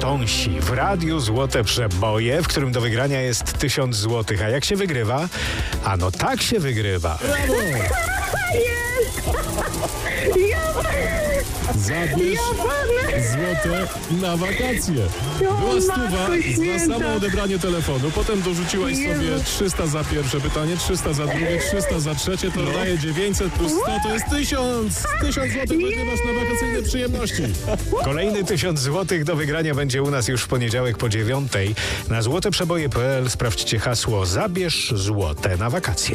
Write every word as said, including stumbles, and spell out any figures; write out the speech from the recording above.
Tąsi w radiu Złote Przeboje, w którym do wygrania jest tysiąc złotych. A jak się wygrywa? Ano tak się wygrywa. Brawo! Jest! Ja... Zabierz Ja złote na wakacje. Była stuwa Matko za Święta. samo odebranie telefonu. Potem dorzuciłaś Jezu. sobie trzysta za pierwsze pytanie, trzysta za drugie, trzysta za trzecie. To daje dziewięćset plus sto, to jest tysiąc. tysiąc złotych wygrywasz na wakacyjne przyjemności. Kolejny tysiąc złotych do wygrania będzie u nas już w poniedziałek po dziewiątej. Na złoteprzeboje kropka p l sprawdźcie hasło Zabierz złote na wakacje.